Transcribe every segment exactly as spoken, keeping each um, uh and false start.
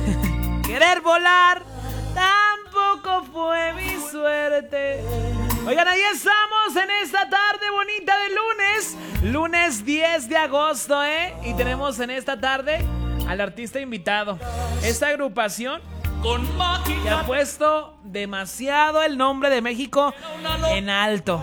Querer volar tampoco fue mi suerte. Oigan, ahí estamos en esta tarde bonita de lunes. Lunes diez de agosto, ¿eh? Y tenemos en esta tarde al artista invitado. Esta agrupación que ha puesto demasiado el nombre de México en alto.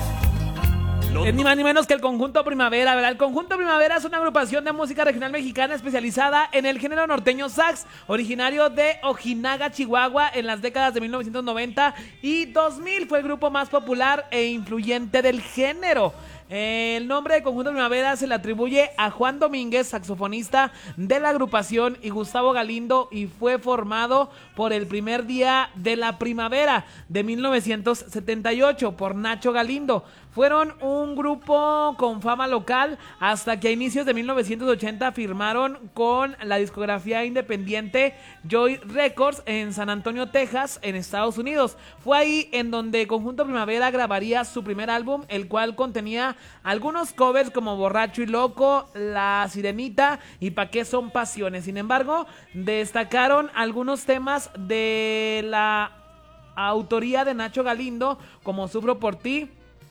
Es ni más ni menos que el Conjunto Primavera, ¿verdad? El Conjunto Primavera es una agrupación de música regional mexicana especializada en el género norteño sax, originario de Ojinaga, Chihuahua, en las décadas de mil novecientos noventa y dos mil. Fue el grupo más popular e influyente del género. El nombre de Conjunto Primavera se le atribuye a Juan Domínguez, saxofonista de la agrupación, y Gustavo Galindo, y fue formado por el primer día de la primavera de mil novecientos setenta y ocho por Nacho Galindo. Fueron un grupo con fama local hasta que a inicios de mil novecientos ochenta firmaron con la discografía independiente Joy Records en San Antonio, Texas, en Estados Unidos. Fue ahí en donde Conjunto Primavera grabaría su primer álbum, el cual contenía algunos covers como Borracho y Loco, La Sirenita y Pa' qué son pasiones. Sin embargo, destacaron algunos temas de la autoría de Nacho Galindo, como Sufro por ti,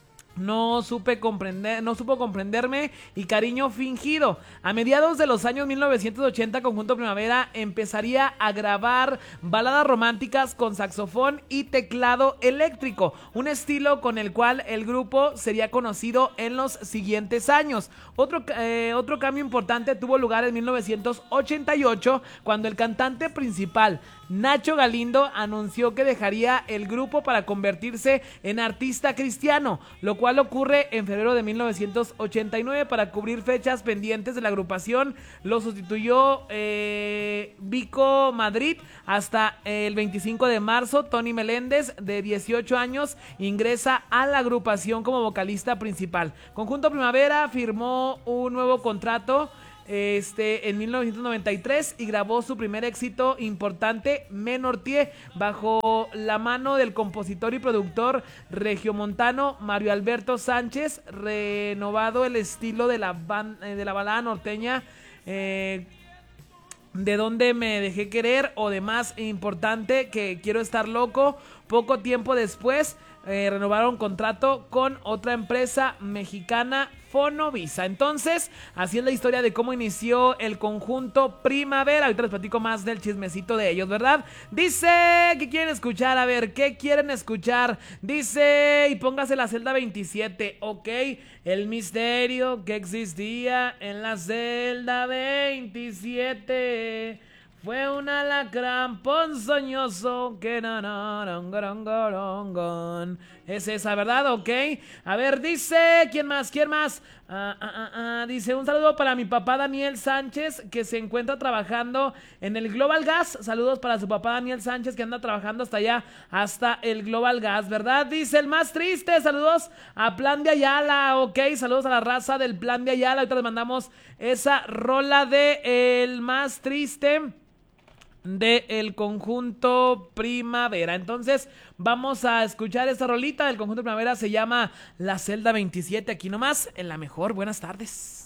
No supe comprender, no supo comprenderme y Cariño fingido. A mediados de los años mil novecientos ochenta, Conjunto Primavera empezaría a grabar baladas románticas con saxofón y teclado eléctrico, un estilo con el cual el grupo sería conocido en los siguientes años. Otro, eh, otro cambio importante tuvo lugar en mil novecientos ochenta y ocho, cuando el cantante principal, Nacho Galindo, anunció que dejaría el grupo para convertirse en artista cristiano, lo cual ocurre en febrero de mil novecientos ochenta y nueve. Para cubrir fechas pendientes de la agrupación, lo sustituyó eh, Vico Madrid. Hasta el veinticinco de marzo, Tony Meléndez, de dieciocho años, ingresa a la agrupación como vocalista principal. Conjunto Primavera firmó un nuevo contrato Este, en mil novecientos noventa y tres y grabó su primer éxito importante, Me Norteé, bajo la mano del compositor y productor regiomontano Mario Alberto Sánchez. Renovado el estilo de la, ban- de la balada norteña, eh, De Donde Me Dejé Querer, o de Más Importante que Quiero Estar Loco. Poco tiempo después eh, renovaron contrato con otra empresa mexicana, Fonovisa. Entonces, así es la historia de cómo inició el Conjunto Primavera. Ahorita les platico más del chismecito de ellos, ¿verdad? Dice que quieren escuchar, a ver, ¿qué quieren escuchar? Dice, y póngase la celda veintisiete, ok, el misterio que existía en la celda veintisiete fue un alacrán ponzoñoso que na na ron, ron, ron, ron. Es esa, ¿verdad? Ok. A ver, dice, ¿quién más? ¿Quién más? Ah, ah, ah, ah. Dice, un saludo para mi papá Daniel Sánchez, que se encuentra trabajando en el Global Gas. Saludos para su papá Daniel Sánchez, que anda trabajando hasta allá, hasta el Global Gas, ¿verdad? Dice, el más triste, saludos a Plan de Ayala. Ok, saludos a la raza del Plan de Ayala. Ahorita les mandamos esa rola de El Más Triste de el Conjunto Primavera. Entonces vamos a escuchar esta rolita del Conjunto Primavera. Se llama La Celda veintisiete, aquí nomás en La Mejor. Buenas tardes.